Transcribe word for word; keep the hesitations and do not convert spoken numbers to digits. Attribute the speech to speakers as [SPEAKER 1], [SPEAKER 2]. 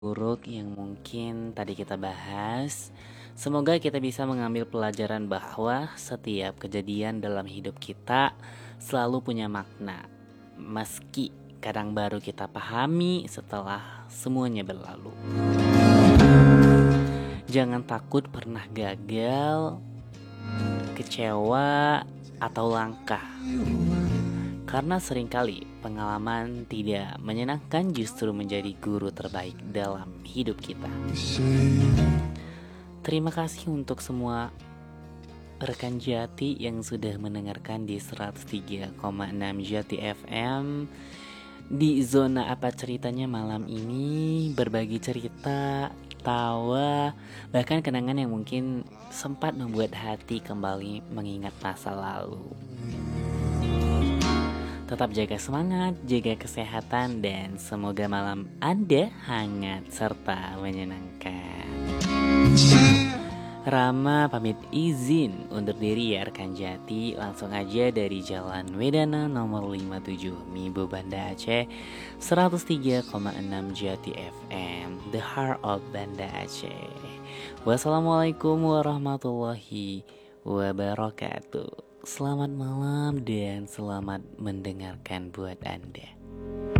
[SPEAKER 1] buruk yang mungkin tadi kita bahas. Semoga kita bisa mengambil pelajaran bahwa setiap kejadian dalam hidup kita selalu punya makna, meski kadang baru kita pahami setelah semuanya berlalu. Jangan takut pernah gagal, kecewa, atau langkah. Karena seringkali pengalaman tidak menyenangkan justru menjadi guru terbaik dalam hidup kita. Terima kasih untuk semua rekan Jati yang sudah mendengarkan di seratus tiga koma enam Jati F M. Di zona apa ceritanya malam ini, berbagi cerita, tawa, bahkan kenangan yang mungkin sempat membuat hati kembali mengingat masa lalu. Tetap jaga semangat, jaga kesehatan, dan semoga malam Anda hangat serta menyenangkan. Rama pamit izin undur diri ya rekan Jati. Langsung aja dari Jalan Wedana nomor lima puluh tujuh Mibo Banda Aceh, seratus tiga koma enam Jati F M, The Heart of Banda Aceh. Wassalamualaikum warahmatullahi wabarakatuh. Selamat malam dan selamat mendengarkan buat Anda.